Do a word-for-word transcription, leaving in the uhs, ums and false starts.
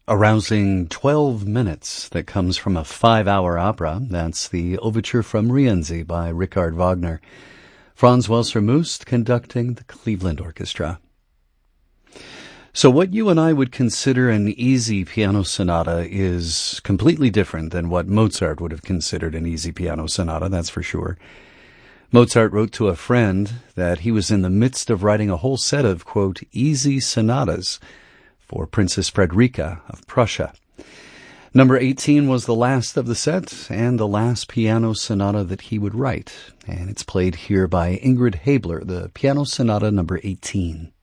A rousing twelve minutes that comes from a five-hour opera. That's the Overture from Rienzi by Richard Wagner. Franz Welser-Möst conducting the Cleveland Orchestra. So what you and I would consider an easy piano sonata is completely different than what Mozart would have considered an easy piano sonata, that's for sure. Mozart wrote to a friend that he was in the midst of writing a whole set of, quote, easy sonatas for Princess Frederica of Prussia. Number eighteen was the last of the set and the last piano sonata that he would write, and it's played here by Ingrid Haebler, the Piano Sonata number eighteen.